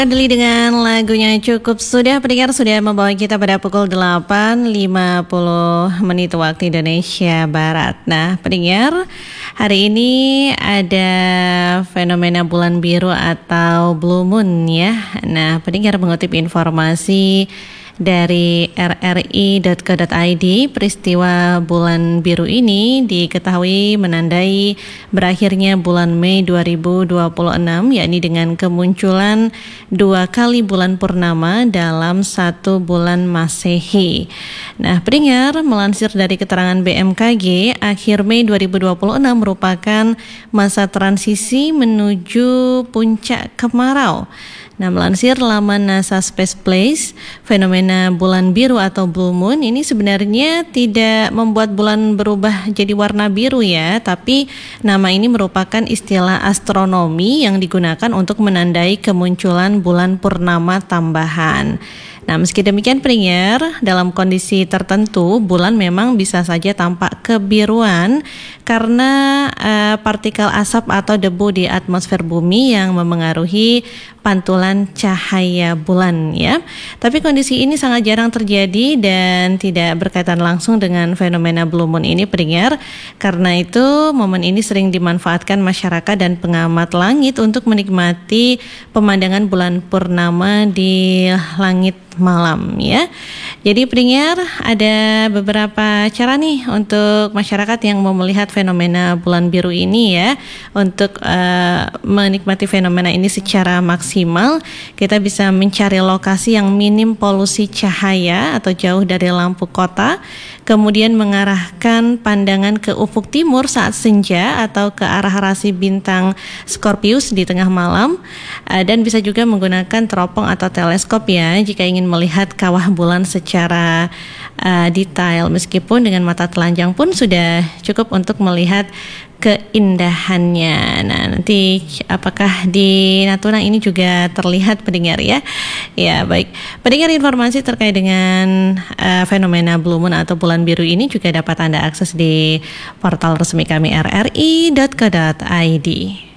Adli dengan lagunya cukup sudah pendengar sudah membawa kita pada pukul 8.50 menit waktu Indonesia Barat. Nah pendengar, hari ini ada fenomena bulan biru atau blue moon ya. Nah pendengar mengutip informasi dari rri.co.id, peristiwa bulan biru ini diketahui menandai berakhirnya bulan Mei 2026, yakni dengan kemunculan 2 kali bulan purnama dalam 1 bulan Masehi. Nah, pendengar, melansir dari keterangan BMKG, akhir Mei 2026 merupakan masa transisi menuju puncak kemarau. Nah, melansir laman NASA Space Place, fenomena bulan biru atau blue moon ini sebenarnya tidak membuat bulan berubah jadi warna biru ya, tapi nama ini merupakan istilah astronomi yang digunakan untuk menandai kemunculan bulan purnama tambahan. Nah, meski demikian pendengar, dalam kondisi tertentu bulan memang bisa saja tampak kebiruan karena partikel asap atau debu di atmosfer bumi yang memengaruhi pantulan cahaya bulan ya. Tapi kondisi ini sangat jarang terjadi dan tidak berkaitan langsung dengan fenomena blue moon ini pendengar. Karena itu momen ini sering dimanfaatkan masyarakat dan pengamat langit untuk menikmati pemandangan bulan purnama di langit malam ya. Jadi pendengar, ada beberapa cara nih untuk masyarakat yang mau melihat fenomena bulan biru ini ya. Untuk menikmati fenomena ini secara maksimal, kita bisa mencari lokasi yang minim polusi cahaya atau jauh dari lampu kota, kemudian mengarahkan pandangan ke ufuk timur saat senja atau ke arah rasi bintang Scorpius di tengah malam, dan bisa juga menggunakan teropong atau teleskop ya jika ingin melihat kawah bulan secara detail. Meskipun dengan mata telanjang pun sudah cukup untuk melihat keindahannya. Nah, nanti apakah di Natuna ini juga terlihat pendengar ya? Ya, baik. Pendengar, informasi terkait dengan fenomena blue moon atau bulan biru ini juga dapat Anda akses di portal resmi kami rri.co.id.